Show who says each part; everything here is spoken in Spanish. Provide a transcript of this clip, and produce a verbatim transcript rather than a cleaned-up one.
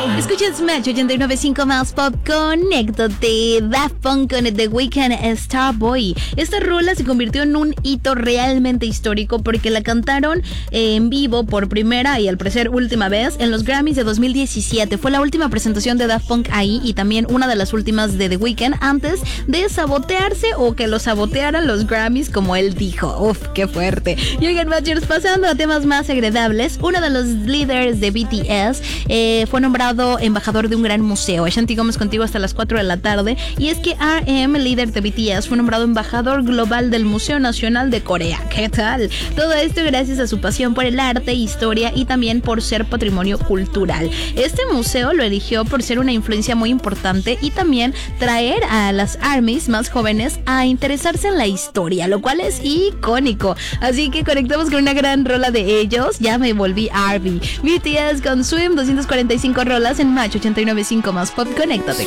Speaker 1: Escuchas Match ochenta y nueve punto cinco más Pop. Conéctate. Daft Punk con The Weeknd, Starboy. Esta rola se convirtió en un hito realmente histórico porque la cantaron eh, en vivo por primera y al parecer última vez en los Grammys de dos mil diecisiete. Fue la última presentación de Daft Punk ahí y también una de las últimas de The Weeknd antes de sabotearse o que lo sabotearan los Grammys, como él dijo. Uf, qué fuerte. Y oigan, Matchers, pasando a temas más agradables, uno de los líderes de B T S eh, fue nombrado embajador de un gran museo. Ashanti Gómez contigo hasta las cuatro de la tarde. Y es que R M, líder de B T S, fue nombrado embajador global del Museo Nacional de Corea. ¿Qué tal? Todo esto gracias a su pasión por el arte, historia y también por ser patrimonio cultural. Este museo lo eligió por ser una influencia muy importante y también traer a las ARMYs más jóvenes a interesarse en la historia, lo cual es icónico. Así que conectamos con una gran rola de ellos. Ya me volví Arby. B T S con Swim, doscientas cuarenta y cinco rolas en Match ochenta y nueve punto cinco más Pop. Conéctate.